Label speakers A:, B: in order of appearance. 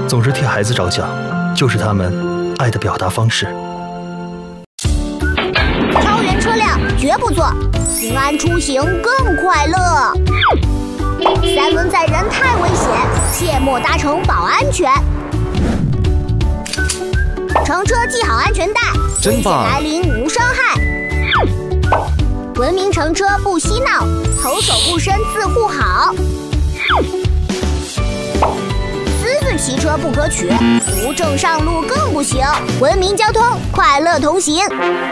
A: 总是替孩子着想，就是他们爱的表达方式。
B: 超人车辆绝不坐，平安出行更快乐。三轮载人太危险，切莫搭乘保安全。乘车系好安全带，
C: 真棒！
B: 危险来临无伤害。文明乘车不嬉闹，投手不伸自护好。私自骑车不可取，无证上路更不行。文明交通，快乐同行。